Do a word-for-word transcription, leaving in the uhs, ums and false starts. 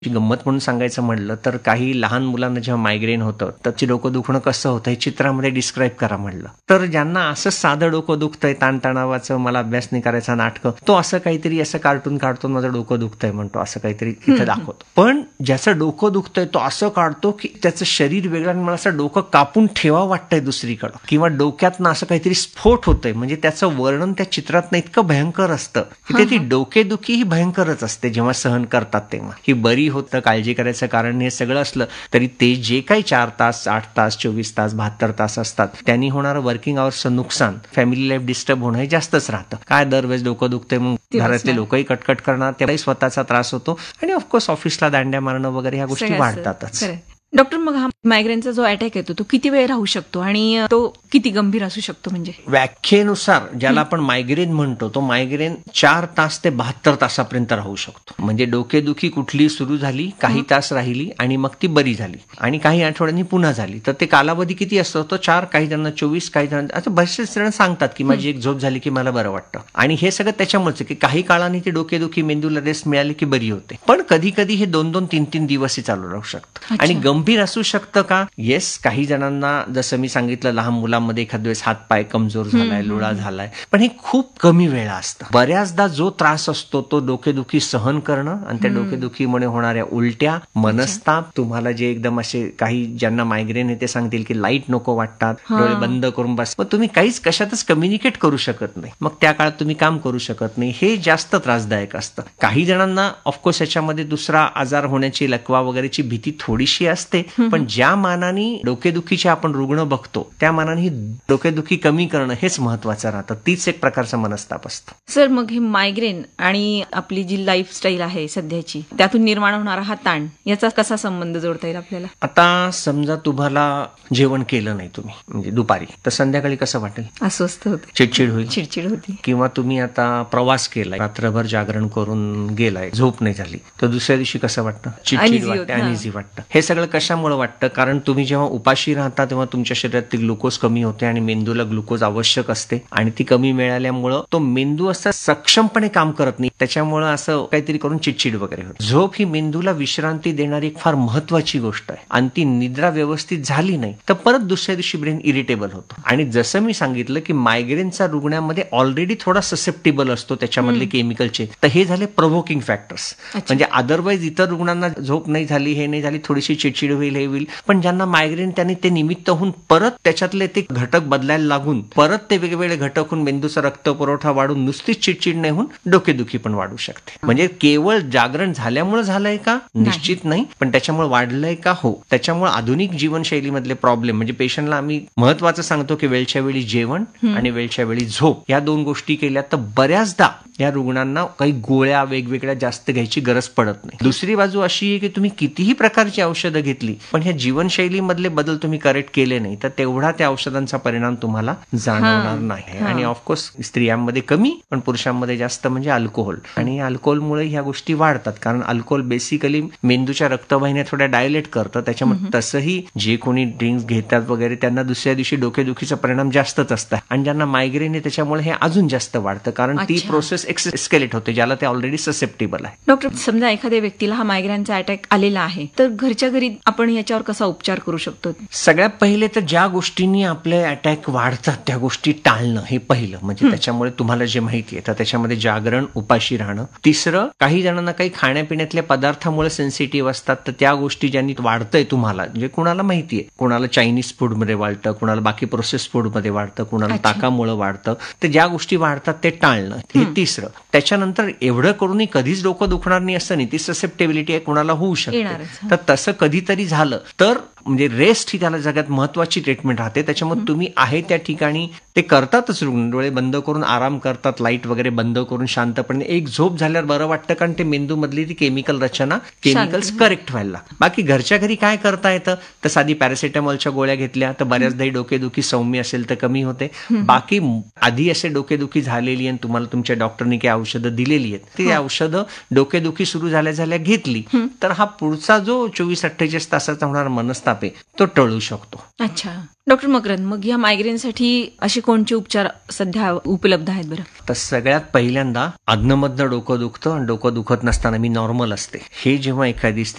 गंमत म्हणून सांगायचं म्हणलं तर काही लहान मुलांना जेव्हा मायग्रेन होतं त्याची डोकं दुखणं कसं होतं हे चित्रामध्ये डिस्क्राईब करा म्हणलं तर ज्यांना असं साधं डोकं दुखतंय, ताणतणावाचं, मला अभ्यास नाही करायचा नाटकं, तो असं काहीतरी असं कार्टून काढतो, माझं डोकं दुखतंय म्हणतो, असं काहीतरी इथं दाखवतो. पण ज्याचं डोकं दुखतंय तो असं काढतो की त्याचं शरीर वेगळं आणि मला असं डोकं कापून ठेवा वाटतंय दुसरीकडं, किंवा डोक्यातनं असं काहीतरी स्फोट होतंय. म्हणजे त्याचं वर्णन त्या चित्रातनं इतकं भयंकर असतं की त्याची डोकेदुखी ही भयंकरच असते जेव्हा सहन करतात तेव्हा. ही बरी होतं, काळजी करायचं कारण हे सगळं असलं तरी ते जे काही चार तास, आठ तास, चोवीस तास, बहात्तर तास असतात त्यांनी होणारं वर्किंग अवर्सचं नुकसान, फॅमिली लाईफ डिस्टर्ब होणं हे जास्तच राहतं. काय दरवेळेस डोकं दुखतंय मग घरातले लोकही कटकट करणार, त्यालाही स्वतःचा त्रास होतो आणि ऑफकोर्स ऑफिसला दांड्या मारणं वगैरे ह्या गोष्टी वाढतातच. डॉक्टर, मग हा मायग्रेनचा जो अटॅक येतो तो किती वेळ राहू शकतो आणि तो किती गंभीर असू शकतो? म्हणजे व्याख्येनुसार ज्याला आपण मायग्रेन म्हणतो तो मायग्रेन चार तास ते बहात्तर तासापर्यंत राहू शकतो. म्हणजे डोकेदुखी कुठली सुरू झाली, काही तास राहिली आणि मग ती बरी झाली आणि काही आठवड्यांनी पुन्हा झाली तर ते कालावधी किती असतो? तो चार, काही जणांना चोवीस, काही जणांना आता बरेचसे जण सांगतात की माझी एक झोप झाली की मला बरं वाटतं. आणि हे सगळं त्याच्यामुळेच की काही काळाने ती डोकेदुखी मेंदूला रेस्ट मिळाली की बरी होते. पण कधी कधी हे दोन दोन तीन तीन दिवसही चालू राहू शकतं. आणि गंभीर असू शकतं का? येस, काही जणांना जसं मी सांगितलं लहान मुलांमध्ये एखाद वेळेस हात पाय कमजोर झालाय, लुळा झालाय, पण हे खूप कमी वेळा असतं. बऱ्याचदा जो त्रास असतो तो डोकेदुखी सहन करणं आणि त्या डोकेदुखीमुळे होणाऱ्या उलट्या, मनस्ताप, तुम्हाला जे एकदम असे काही ज्यांना मायग्रेन आहे ते सांगतील की लाईट नको वाटतात, डोळे बंद करून बस, मग तुम्ही काहीच कशातच कम्युनिकेट करू शकत नाही, मग त्या काळात तुम्ही काम करू शकत नाही, हे जास्त त्रासदायक असतं. काही जणांना ऑफकोर्स याच्यामध्ये दुसरा आजार होण्याची, लकवा वगैरेची भीती थोडीशी असते, पण ज्या मानाने डोकेदुखीचे आपण रुग्ण बघतो त्या मानाने ही डोकेदुखी कमी करणं हेच महत्वाचं राहतं. तीच एक प्रकारचा मनस्ताप असतो. सर, मग हे मायग्रेन आणि आपली जी लाईफस्टाईल आहे सध्याची, त्यातून निर्माण होणारा हा ताण, याचा कसा संबंध जोडता येईल आपल्याला? आता समजा तुम्हाला जेवण केलं नाही तुम्ही म्हणजे दुपारी, तर संध्याकाळी कसं वाटेल? अस्वस्थ होते, चिडचिड होईल, चिडचिड होती. किंवा तुम्ही आता प्रवास केलाय, रात्रभर जागरण करून गेलाय, झोप नाही झाली, तर दुसऱ्या दिवशी कसं वाटतं? चिडचिड वाटतं, अनइझी वाटतं. हे सगळं कशामुळे वाटतं? कारण तुम्ही जेव्हा उपाशी राहता तेव्हा तुमच्या शरीरात ग्लुकोज कमी होते आणि मेंदूला ग्लुकोज आवश्यक असते आणि ती कमी मिळाल्यामुळं तो मेंदू असं सक्षमपणे काम करत नाही, त्याच्यामुळं असं काहीतरी करून चिडचिड वगैरे होते. झोप ही मेंदूला विश्रांती देणारी एक फार महत्वाची गोष्ट आहे आणि ती निद्रा व्यवस्थित झाली नाही तर परत दुसऱ्या दिवशी ब्रेन इरिटेबल होतो. आणि जसं मी सांगितलं की मायग्रेनचा रुग्णामध्ये ऑलरेडी थोडा ससेप्टेबल असतो त्याच्यामधले केमिकलचे, तर हे झाले प्रोव्होकिंग फॅक्टर्स. म्हणजे अदरवाईज इतर रुग्णांना झोप नाही झाली, हे नाही झाली, थोडीशी चिडचिड होईल, हे होईल, पण ज्यांना मायग्रेन त्यांनी ते निमित्त होऊन परत त्याच्यातले ते घटक बदलायला लागून परत ते वेगवेगळे घटक होऊन मेंदूचा रक्त पुरवठा वाढून नुसतीच चिडचिड नाही होऊन डोकेदुखी पण वाढू शकते. म्हणजे केवळ जागरण झाल्यामुळे झालंय का? निश्चित नाही, पण त्याच्यामुळे वाढलंय का? हो. त्याच्यामुळे आधुनिक जीवनशैलीमधले प्रॉब्लेम म्हणजे पेशंटला आम्ही महत्वाचं सांगतो की वेळच्या वेळी जेवण आणि वेळच्या वेळी झोप या दोन गोष्टी केल्या तर बऱ्याचदा या रुग्णांना काही गोळ्या वेगवेगळ्या जास्त घ्यायची गरज पडत नाही. दुसरी बाजू अशी आहे की तुम्ही कितीही प्रकारची औषधं घेतली पण ह्या जीवनशैलीमधले बदल तुम्ही करेक्ट केले नाही तर तेवढा त्या औषधांचा परिणाम तुम्हाला जाणवणार नाही. आणि ऑफकोर्स स्त्रियांमध्ये कमी पण पुरुषांमध्ये जास्त म्हणजे अल्कोहोल, आणि अल्कोहोलमुळे ह्या गोष्टी वाढतात. कारण अल्कोहोल बेसिकली मेंदूच्या रक्तवाहिन्या थोड्या डायलेट करतं, त्याच्यामुळे तसंही जे कोणी ड्रिंक्स घेतात वगैरे त्यांना दुसऱ्या दिवशी डोकेदुखीचा परिणाम जास्तच असतात. आणि ज्यांना मायग्रेन आहे त्याच्यामुळे हे अजून जास्त वाढतं कारण ती प्रोसेस एक्सकेलेट होते ज्याला ते ऑलरेडी ससेप्टेबल आहे. डॉक्टर, समजा एखाद्या व्यक्तीला हा मायग्रेनचा अटॅक आलेला आहे तर घरच्या घरी आपण याच्यावर कसा उपचार करू शकतो? सगळ्यात पहिले तर ज्या गोष्टींनी आपले अटॅक वाढतात त्या गोष्टी टाळणं हे पहिलं. म्हणजे त्याच्यामुळे तुम्हाला जे माहिती आहे तर त्याच्यामध्ये जागरण, उपाशी राहणं. तिसरं, काही जणांना काही खाण्यापिण्यातल्या पदार्थामुळे सेन्सिटिव्ह असतात तर त्या गोष्टी ज्यांनी वाढतंय तुम्हाला, म्हणजे कुणाला माहितीये, कुणाला चायनीज फूड मध्ये वाढतं, कुणाला बाकी प्रोसेस फूड मध्ये वाढतं, कुणाला ताकामुळे वाढतं, तर ज्या गोष्टी वाढतात ते टाळणं हे तिसरं. त्याच्यानंतर एवढं करूनही कधीच डोकं दुखणार नाही असं नाही, ती ससेप्टेबिलिटी आहे, कुणाला होऊ शकते. तर तसं कधीतरी झालं तर म्हणजे रेस्ट ही त्याला जगात महत्वाची ट्रीटमेंट राहते. त्याच्यामुळे तुम्ही आहे त्या ठिकाणी ते करतातच रुग्ण, डोळे बंद करून आराम करतात, लाईट वगैरे बंद करून शांतपणे एक झोप झाल्यावर बरं वाटतं कारण ते मेंदू मधली ती केमिकल रचना, केमिकल्स करेक्ट व्हायला. बाकी घरच्या घरी काय करता येतं तर साधी पॅरासिटामॉलच्या गोळ्या घेतल्या तर बऱ्याचदा डोकेदुखी सौम्य असेल तर कमी होते. बाकी आधी असे डोकेदुखी झालेली आणि तुम्हाला तुमच्या डॉक्टरनी काही औषधं दिलेली आहेत ती औषधं डोकेदुखी सुरू झाल्या झाल्या घेतली तर हा पुढचा जो चोवीस अठ्ठेचाळीस तासाचा होणारा मनस्ताप ताप आहे तो टळू शकतो. अच्छा डॉक्टर मकरंद, मग या मायग्रेनसाठी असे कोणते उपचार सध्या उपलब्ध आहेत बरं? तर सगळ्यात पहिल्यांदा अधनमधनं डोकं दुखतं आणि डोकं दुखत नसताना मी नॉर्मल असते, हे जेव्हा एखादी